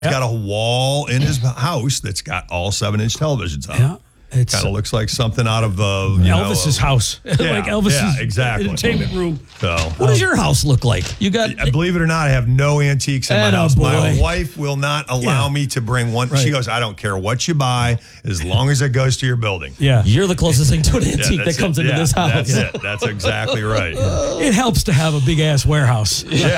He's got a wall in his house that's got all 7-inch televisions on. Yeah. It kind of looks like something out of Elvis's house, like Elvis's exactly. entertainment room. So, what does your house look like? You got, believe it or not, I have no antiques in my house. Boy. My wife will not allow me to bring one. Right. She goes, I don't care what you buy, as long as it goes to your building. Yeah, You're the closest thing to an antique that comes into this house. That's it. That's exactly right. It helps to have a big ass warehouse. Yeah.